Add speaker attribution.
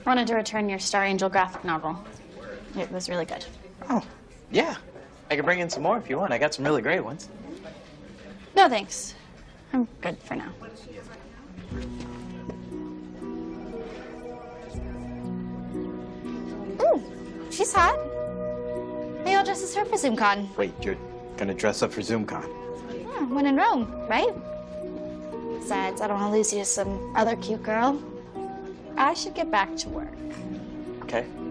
Speaker 1: I wanted to return your Star Angel graphic novel. It was really good.
Speaker 2: Oh, yeah. I can bring in some more if you want. I got some really great ones.
Speaker 1: No, thanks. I'm good for now. Ooh, she's hot. Maybe I'll dress as her for ZoomCon.
Speaker 2: Wait, you're gonna dress up for ZoomCon?
Speaker 1: Yeah, when in Rome, right? Besides, I don't want to lose you to some other cute girl. I should get back to work.
Speaker 2: Okay.